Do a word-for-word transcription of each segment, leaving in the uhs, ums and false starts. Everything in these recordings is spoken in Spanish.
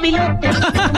sopilotes.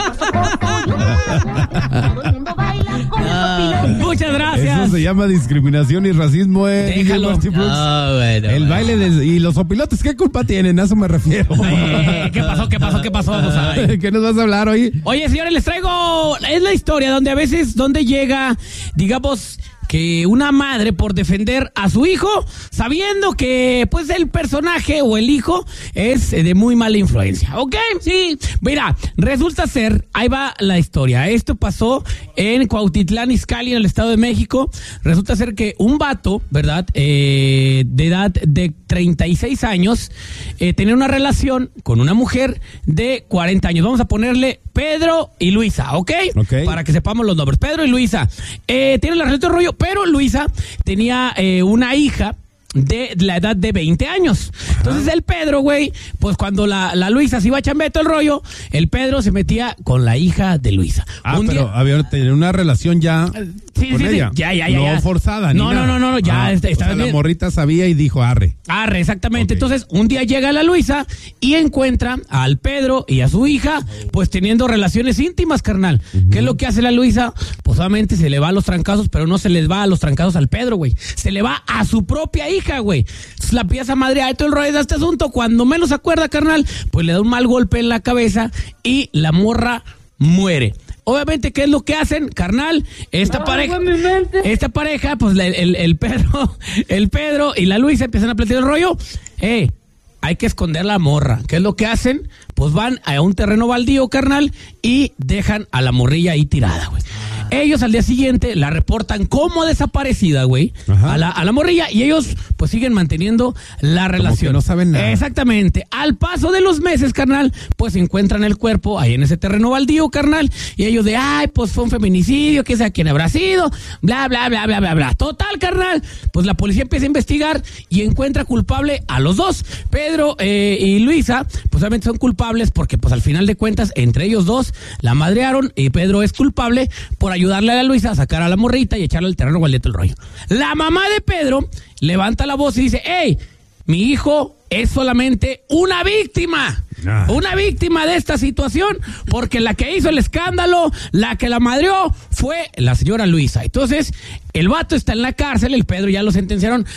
Todo el mundo baila con los sopilotes. Muchas gracias. Eso se llama discriminación y racismo, eh. Déjalo. Marty Brooks. No, bueno, el bueno. baile de, y los opilotes, ¿qué culpa tienen? A eso me refiero. Eh, ¿Qué pasó? ¿Qué pasó? ¿Qué pasó? Vamos a ver. ¿Qué nos vas a hablar hoy? Oye, señores, les traigo, es la historia donde a veces, donde llega, digamos, que una madre por defender a su hijo, sabiendo que pues el personaje o el hijo es de muy mala influencia, ¿ok? Sí, mira, resulta ser, ahí va la historia, esto pasó en Cuautitlán Izcalli, en el Estado de México. Resulta ser que un vato, ¿verdad?, eh, de edad de treinta y seis años, eh, tenía una relación con una mujer de cuarenta años, vamos a ponerle Pedro y Luisa, ¿ok? Ok. Para que sepamos los nombres. Pedro y Luisa. Eh, tienen la relación de rollo, pero Luisa tenía eh, una hija de la edad de veinte años. Entonces el Pedro, güey, pues cuando la, la Luisa se iba a chambear todo el rollo, el Pedro se metía con la hija de Luisa. Ah, Un pero día- había tenido una relación ya Sí, con sí, sí. ella. Ya, ya, ya, No ya. forzada, ni No, no, nada. no, no, no, ya Ah, está- o estaba sea, la bien. morrita sabía y dijo arre. Arre, exactamente. Ok. Entonces, un día llega la Luisa y encuentra al Pedro y a su hija, pues teniendo relaciones íntimas, carnal. ¿Qué es lo que hace la Luisa? Pues obviamente se le va a los trancazos, pero no se les va a los trancazos al Pedro, güey. Se le va a su propia hija, güey. Entonces, la empieza a madrear y todo el rollo de este asunto. Cuando menos se acuerda, carnal, pues le da un mal golpe en la cabeza y la morra muere. Obviamente, ¿qué es lo que hacen, carnal? Esta No, pareja, fue mi mente. esta pareja, pues el, el, el Pedro, el Pedro y la Luisa empiezan a platicar el rollo. Eh, hay que esconder la morra. ¿Qué es lo que hacen? Pues van a un terreno baldío, carnal, y dejan a la morrilla ahí tirada, güey. Ellos al día siguiente la reportan como desaparecida, güey, Ajá. a la, a la morrilla, y ellos pues siguen manteniendo la relación. que no saben nada. Exactamente. Al paso de los meses, carnal, pues encuentran el cuerpo ahí en ese terreno baldío, carnal, y ellos de, ay, pues fue un feminicidio, que sea quién habrá sido, bla, bla, bla, bla, bla, bla. Total, carnal, pues la policía empieza a investigar y encuentra culpable a los dos. Pedro eh, y Luisa, pues obviamente son culpables porque pues al final de cuentas, entre ellos dos, la madrearon y Pedro es culpable por ayudarle a la Luisa a sacar a la morrita y echarle al terreno baldío el rollo. La mamá de Pedro levanta la voz y dice, hey, mi hijo es solamente una víctima. Ah. Una víctima de esta situación, porque la que hizo el escándalo, la que la madreó, fue la señora Luisa. Entonces, el vato está en la cárcel, el Pedro ya lo sentenciaron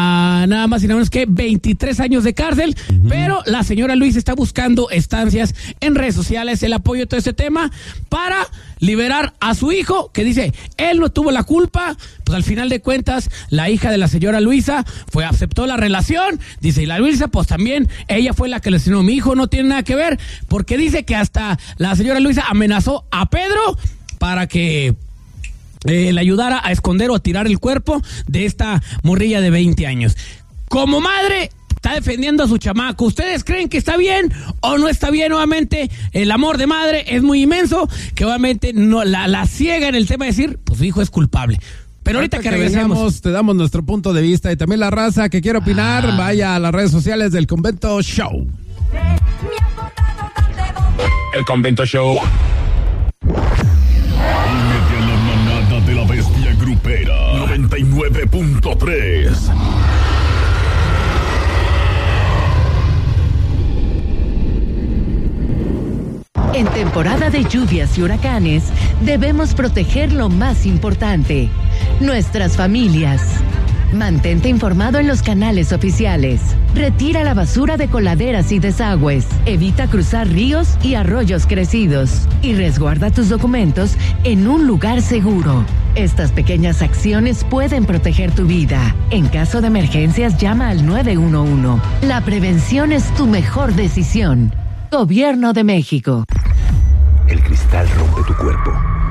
a nada más y nada menos que veintitrés años de cárcel, uh-huh. Pero la señora Luisa está buscando estancias en redes sociales, el apoyo de todo este tema, para liberar a su hijo, que dice, él no tuvo la culpa, pues al final de cuentas, la hija de la señora Luisa fue, aceptó la relación, dice, y la Luisa, pues también, ella fue la que le enseñó, mi hijo no tiene nada que ver, porque dice que hasta la señora Luisa amenazó a Pedro para que eh, le ayudara a esconder o a tirar el cuerpo de esta morrilla de veinte años. Como madre, está defendiendo a su chamaco. ¿Ustedes creen que está bien o no está bien? Obviamente, el amor de madre es muy inmenso, que obviamente no, la, la ciega en el tema de decir, pues su hijo es culpable. Pero ahorita que, que regresemos, vengamos, te damos nuestro punto de vista y también la raza que quiere opinar, ah. vaya a las redes sociales del Convento Show. El Convento Show. Únete a la manada de la bestia grupera. noventa y nueve punto tres. En temporada de lluvias y huracanes, debemos proteger lo más importante, nuestras familias. Mantente informado en los canales oficiales. Retira la basura de coladeras y desagües. Evita cruzar ríos y arroyos crecidos. Y resguarda tus documentos en un lugar seguro. Estas pequeñas acciones pueden proteger tu vida. En caso de emergencias, llama al nueve uno uno. La prevención es tu mejor decisión. Gobierno de México. El cristal rompe tu cuerpo.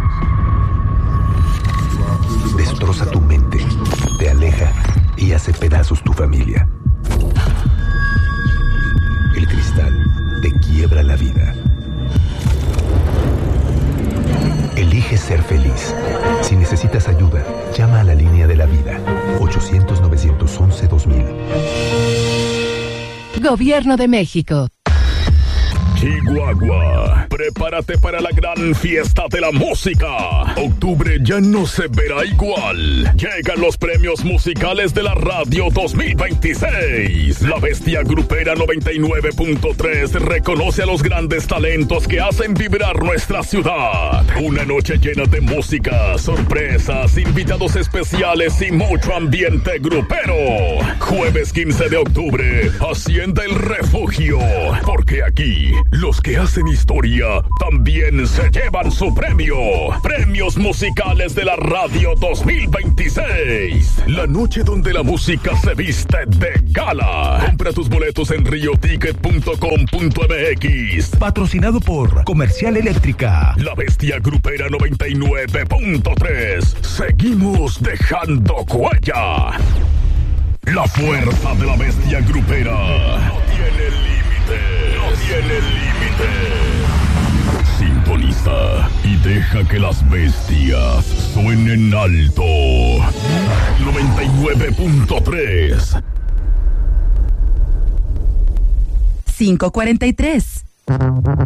Destroza tu mente. Te aleja y hace pedazos tu familia. El cristal te quiebra la vida. Elige ser feliz. Si necesitas ayuda, llama a la línea de la vida. ochocientos, novecientos once, dos mil. Gobierno de México. Chihuahua Prepárate para la gran fiesta de la música. Octubre ya no se verá igual. Llegan los premios musicales de la radio dos mil veintiséis. La Bestia Grupera noventa y nueve punto tres reconoce a los grandes talentos que hacen vibrar nuestra ciudad. Una noche llena de música, sorpresas, invitados especiales y mucho ambiente grupero. Jueves quince de octubre, Hacienda El Refugio. Porque aquí, los que hacen historia también se llevan su premio. Premios musicales de la radio dos mil veintiséis. La noche donde la música se viste de gala. Compra tus boletos en rio ticket punto com punto m x. Patrocinado por Comercial Eléctrica. La Bestia Grupera noventa y nueve punto tres. Seguimos dejando huella. La fuerza de la Bestia Grupera no tiene límite. No tiene límite. Sintoniza y deja que las bestias suenen alto. noventa y nueve punto tres. cinco cuarenta y tres.